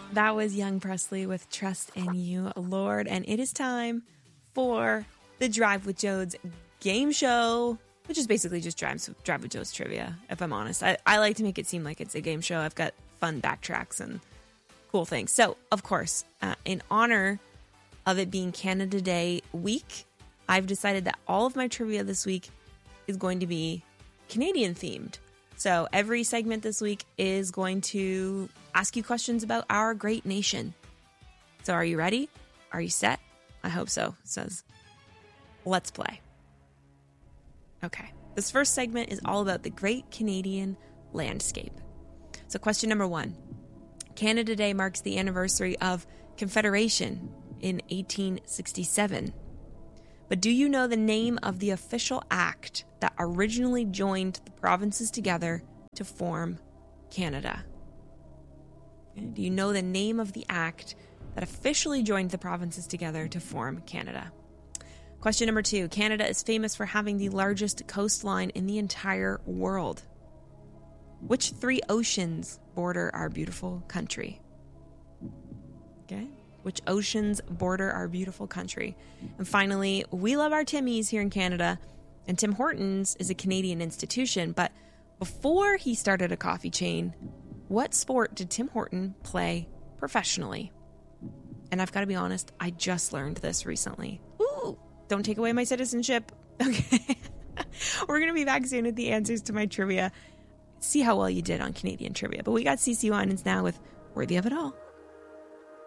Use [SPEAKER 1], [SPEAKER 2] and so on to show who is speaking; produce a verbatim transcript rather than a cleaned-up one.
[SPEAKER 1] That was Young Presley with Trust in You, Lord. And it is time for the Drive with Jodes game show, which is basically just Drive, Drive with Jodes trivia, if I'm honest. I, I like to make it seem like it's a game show. I've got fun backtracks and cool things. So, of course, uh, in honor of it being Canada Day week, I've decided that all of my trivia this week is going to be Canadian themed. So every segment this week is going to ask you questions about our great nation. So are you ready? Are you set? I hope so. It says, let's play. Okay. This first segment is all about the great Canadian landscape. So question number one. Canada Day marks the anniversary of Confederation in eighteen sixty-seven. But do you know the name of the official act that originally joined the provinces together to form Canada? Do you know the name of the act that officially joined the provinces together to form Canada? Question number two. Canada is famous for having the largest coastline in the entire world. Which three oceans border our beautiful country? Okay. Which oceans border our beautiful country? And finally, we love our Timmies here in Canada, and Tim Hortons is a Canadian institution, but before he started a coffee chain, what sport did Tim Horton play professionally? And I've got to be honest, I just learned this recently. Ooh, don't take away my citizenship. Okay. We're going to be back soon with the answers to my trivia. See how well you did on Canadian trivia. But we got C C Winans now with Worthy of It All.